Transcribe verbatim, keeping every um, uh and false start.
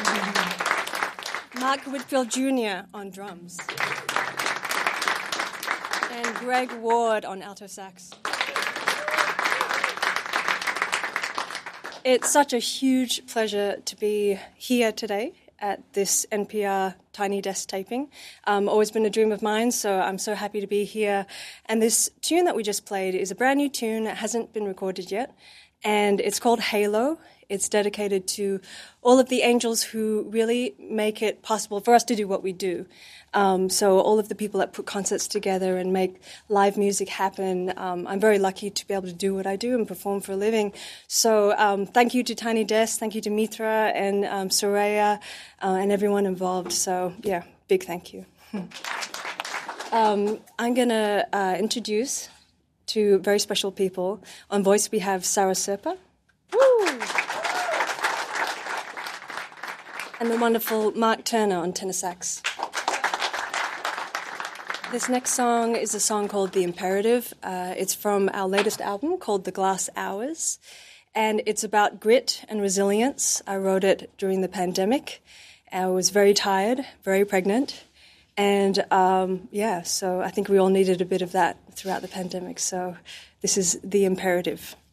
Mark Whitfield Junior on drums. And Greg Ward on alto sax. It's such a huge pleasure to be here today at this N P R Tiny Desk taping. Um, always been a dream of mine, so I'm so happy to be here. And this tune that we just played is a brand new tune. It hasn't been recorded yet, and it's called Halo. It's dedicated to all of the angels who really make it possible for us to do what we do. Um, so all of the people that put concerts together and make live music happen. Um, I'm very lucky to be able to do what I do and perform for a living. So um, thank you to Tiny Desk, thank you to Mithra and um, Soraya uh, and everyone involved. So yeah, big thank you. um, I'm going to uh, introduce two very special people. On voice we have Sarah Serpa. Woo! And the wonderful Mark Turner on tenor sax. This next song is a song called The Imperative. Uh, it's from our latest album called The Glass Hours, and it's about grit and resilience. I wrote it during the pandemic. I was very tired, very pregnant, and um, yeah, so I think we all needed a bit of that throughout the pandemic. So this is The Imperative.